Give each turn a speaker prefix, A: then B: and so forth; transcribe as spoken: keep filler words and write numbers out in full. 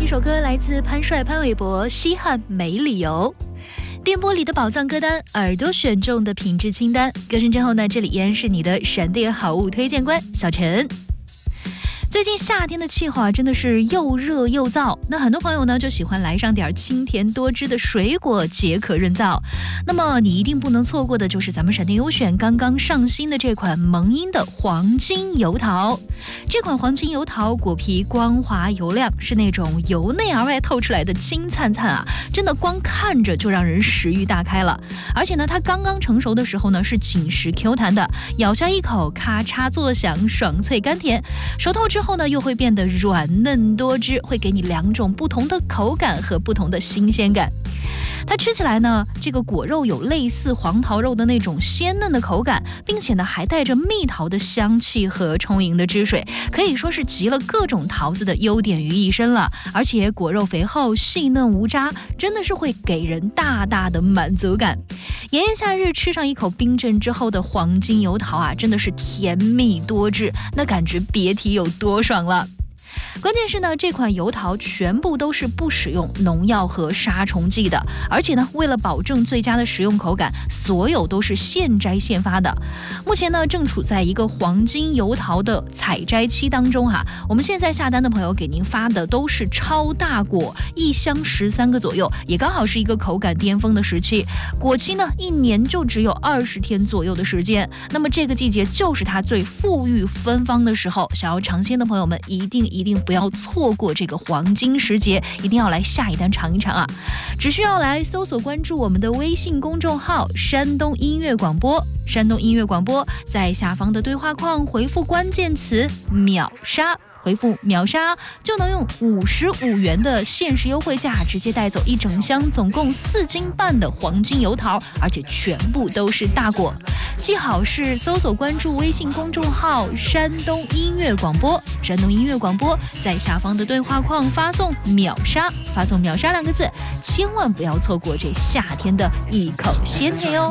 A: 首歌来自潘帅潘玮柏，《西汉没理由》。电波里的宝藏歌单，耳朵选中的品质清单。歌声之后呢，这里依然是你的闪电好物推荐官小陈。最近夏天的气候啊，真的是又热又燥。那很多朋友呢，就喜欢来上点清甜多汁的水果解渴润燥。那么你一定不能错过的就是咱们闪电优选刚刚上新的这款萌音的黄金油桃。这款黄金油桃果皮光滑油亮，是那种由内而外透出来的金灿灿啊，真的光看着就让人食欲大开了。而且呢，它刚刚成熟的时候呢，是紧实 Q 弹的，咬下一口咔嚓作响，爽脆甘甜。熟透之后呢，又会变得软嫩多汁，会给你两种不同的口感和不同的新鲜感。它吃起来呢，这个果肉有类似黄桃肉的那种鲜嫩的口感，并且呢还带着蜜桃的香气和充盈的汁水，可以说是集了各种桃子的优点于一身了。而且果肉肥厚细嫩无渣，真的是会给人大大的满足感。炎炎夏日吃上一口冰镇之后的黄金油桃啊，真的是甜蜜多汁，那感觉别提有多爽了。关键是呢，这款油桃全部都是不使用农药和杀虫剂的，而且呢，为了保证最佳的食用口感，所有都是现摘现发的。目前呢，正处在一个黄金油桃的采摘期当中哈。我们现在下单的朋友给您发的都是超大果，一箱十三个左右，也刚好是一个口感巅峰的时期。果期呢，一年就只有二十天左右的时间。那么这个季节就是它最馥郁芬芳的时候，想要尝鲜的朋友们一定一定不要错过这个黄金时节，一定要来下一单尝一尝啊！只需要来搜索关注我们的微信公众号山东音乐广播，山东音乐广播，在下方的对话框回复关键词秒杀，回复秒杀就能用五十五元的限时优惠价直接带走一整箱总共四斤半的黄金油桃，而且全部都是大果。记好是搜索关注微信公众号山东音乐广播，山东音乐广播，在下方的对话框发送秒杀，发送秒杀两个字，千万不要错过这夏天的一口鲜甜哟。